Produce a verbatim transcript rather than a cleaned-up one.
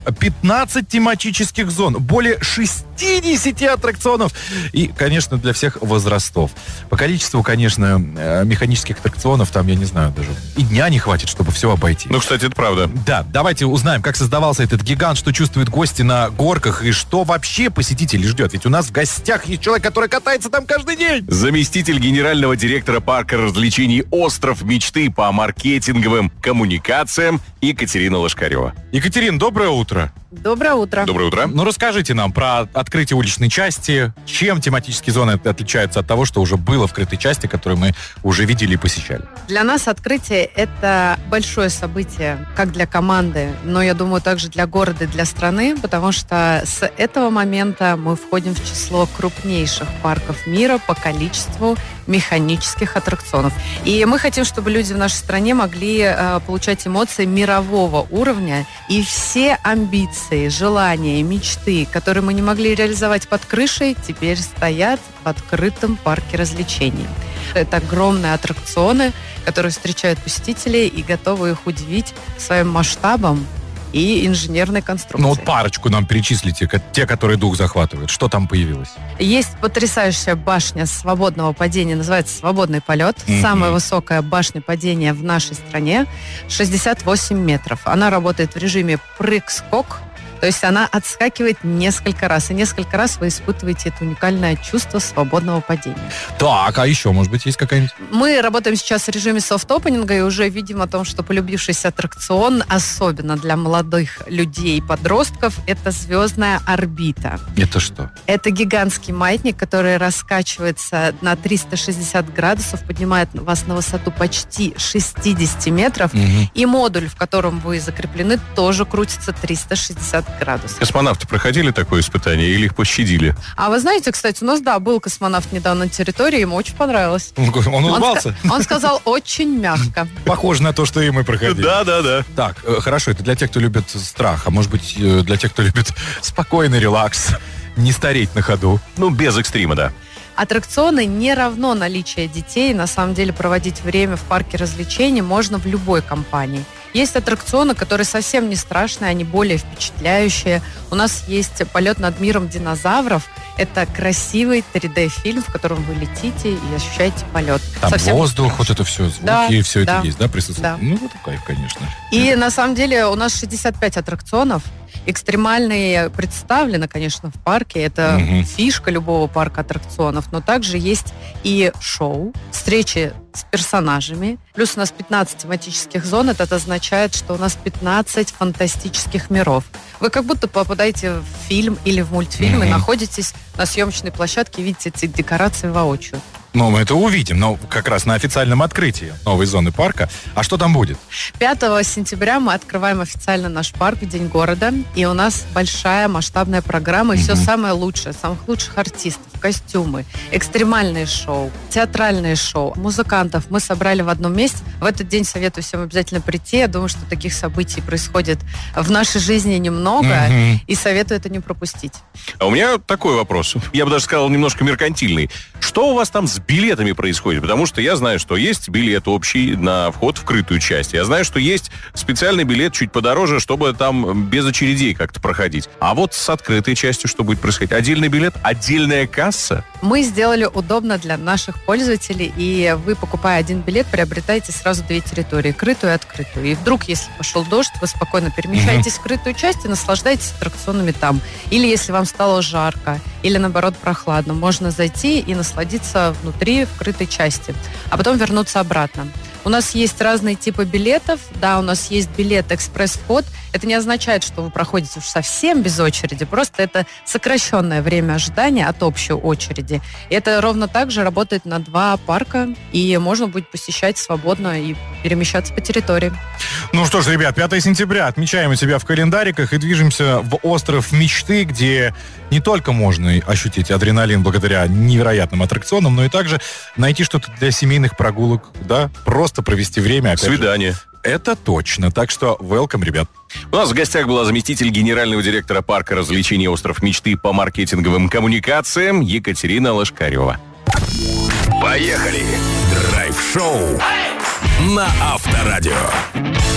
пятнадцать тематических зон, более шестьдесят аттракционов и, конечно, для всех возрастов. По количеству, конечно, механических аттракционов там, я не знаю, даже и дня не хватит, чтобы все обойти. Ну, кстати, это правда. Да, давайте узнаем, как создавался этот гигант, что чувствуют гости на горках и что вообще посетителей ждет. Ведь у нас в гостях есть человек, который катается там каждый день. Заместитель генерального директора парка развлечений «Остров мечты» по маркетинговым коммуникациям Екатерина Лошкарева. Екатерина, доброе утро. Доброе утро. Доброе утро. Ну, расскажите нам про открытие уличной части. Чем тематические зоны отличаются от того, что уже было в крытой части, которую мы уже видели и посещали? Для нас открытие – это большое событие, как для команды, но, я думаю, также для города и для страны, потому что с этого момента мы входим в число крупнейших парков мира по количеству механических аттракционов. И мы хотим, чтобы люди в нашей стране могли э, получать эмоции мирового уровня, и все амбиции, желания, мечты, которые мы не могли реализовать под крышей, теперь стоят в открытом парке развлечений. Это огромные аттракционы, которые встречают посетителей и готовы их удивить своим масштабом и инженерной конструкцией. Ну вот парочку нам перечислите, те, которые дух захватывают. Что там появилось? Есть потрясающая башня свободного падения, называется «Свободный полет». Mm-hmm. Самая высокая башня падения в нашей стране, шестьдесят восемь метров. Она работает в режиме прыг-скок, то есть она отскакивает несколько раз. И несколько раз вы испытываете это уникальное чувство свободного падения. Так, а еще, может быть, есть какая-нибудь? Мы работаем сейчас в режиме софт-опенинга и уже видим о том, что полюбившийся аттракцион, особенно для молодых людей и подростков, это звездная орбита. Это что? Это гигантский маятник, который раскачивается на триста шестьдесят градусов, поднимает вас на высоту почти шестьдесят метров. Угу. И модуль, в котором вы закреплены, тоже крутится триста шестьдесят градусов. Космонавты проходили такое испытание или их пощадили? А вы знаете, кстати, у нас, да, был космонавт недавно на территории, ему очень понравилось. Он, он улыбался? Он, он сказал очень мягко. Похоже на то, что и мы проходили. Да, да, да. Так, хорошо, это для тех, кто любит страх, а может быть, для тех, кто любит спокойный релакс, не стареть на ходу. Ну, без экстрима, да. Аттракционы не равно наличие детей. На самом деле проводить время в парке развлечений можно в любой компании. Есть аттракционы, которые совсем не страшные, они более впечатляющие. У нас есть полет над миром динозавров. Это красивый три дэ-фильм, в котором вы летите и ощущаете полет. Там совсем воздух, вот это все, звуки, да, и все да, это есть, да, присутствует? Да. Ну, вот кайф, конечно. И это... на самом деле у нас шестьдесят пять аттракционов. Экстремальные представлены, конечно, в парке. Это угу. фишка любого парка аттракционов. Но также есть и шоу, встречи с персонажами. Плюс у нас пятнадцать тематических зон. Это означает, что у нас пятнадцать фантастических миров. Вы как будто попадаете в фильм или в мультфильм угу. и находитесь на съемочной площадке, видите эти декорации воочию. Ну, мы это увидим, но как раз на официальном открытии новой зоны парка. А что там будет? пятого сентября мы открываем официально наш парк в День города. И у нас большая масштабная программа. И mm-hmm. все самое лучшее. Самых лучших артистов, костюмы, экстремальные шоу, театральные шоу, музыкантов мы собрали в одном месте. В этот день советую всем обязательно прийти. Я думаю, что таких событий происходит в нашей жизни немного. Mm-hmm. И советую это не пропустить. А у меня такой вопрос. Я бы даже сказал, немножко меркантильный. Что у вас там с билетами происходит? Потому что я знаю, что есть билет общий на вход в крытую часть. Я знаю, что есть специальный билет чуть подороже, чтобы там без очередей как-то проходить. А вот с открытой частью что будет происходить? Отдельный билет? Отдельная касса? Мы сделали удобно для наших пользователей, и вы, покупая один билет, приобретаете сразу две территории, крытую и открытую. И вдруг, если пошел дождь, вы спокойно перемещаетесь mm-hmm. в крытую часть и наслаждаетесь аттракционами там. Или если вам стало жарко, или наоборот прохладно, можно зайти и насладиться внутри в крытой части, а потом вернуться обратно. У нас есть разные типы билетов. Да, у нас есть билет экспресс-вход. Это не означает, что вы проходите уж совсем без очереди. Просто это сокращенное время ожидания от общей очереди. И это ровно так же работает на два парка. И можно будет посещать свободно и перемещаться по территории. Ну что ж, ребят, пятого сентября отмечаем у себя в календариках и движемся в остров мечты, где не только можно ощутить адреналин благодаря невероятным аттракционам, но и также найти что-то для семейных прогулок, да, просто провести время. Свидание. Это точно. Так что welcome, ребят. У нас в гостях была заместитель генерального директора парка развлечений «Остров мечты» по маркетинговым коммуникациям Екатерина Лошкарева. Поехали! Драйв-шоу на Авторадио.